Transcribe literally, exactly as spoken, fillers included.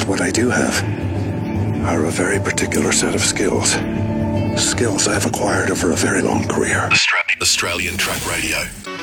what I do have are a very particular set of skills. Skills I've acquired over a very long career. Australian Track Radio.